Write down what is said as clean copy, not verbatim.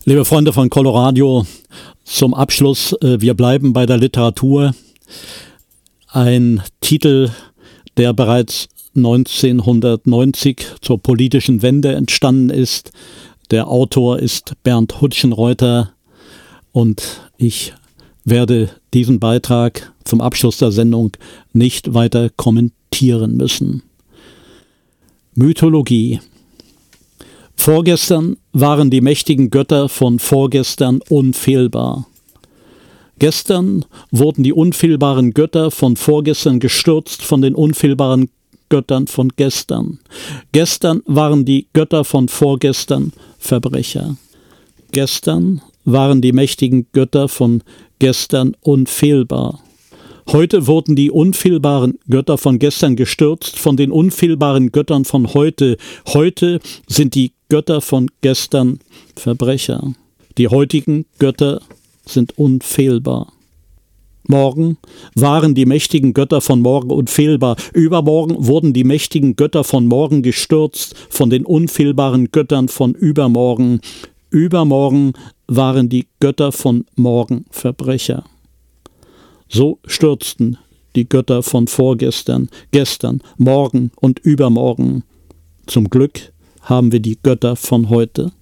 Liebe Freunde von Coloradio, zum Abschluss, wir bleiben bei der Literatur. Ein Titel, der bereits 1990 zur politischen Wende entstanden ist. Der Autor ist Bernd Hutschenreuther und ich werde diesen Beitrag zum Abschluss der Sendung nicht weiter kommentieren müssen. Mythologie. Vorgestern waren die mächtigen Götter von vorgestern unfehlbar. Gestern wurden die unfehlbaren Götter von vorgestern gestürzt von den unfehlbaren Göttern von gestern. Gestern waren die Götter von vorgestern Verbrecher. Gestern waren die mächtigen Götter von gestern unfehlbar. Heute wurden die unfehlbaren Götter von gestern gestürzt von den unfehlbaren Göttern von heute. Heute sind die Götter von gestern Verbrecher. Die heutigen Götter sind unfehlbar. Morgen waren die mächtigen Götter von morgen unfehlbar. Übermorgen wurden die mächtigen Götter von morgen gestürzt von den unfehlbaren Göttern von übermorgen. Übermorgen waren die Götter von morgen Verbrecher. So stürzten die Götter von vorgestern, gestern, morgen und übermorgen. Zum Glück haben wir die Götter von heute.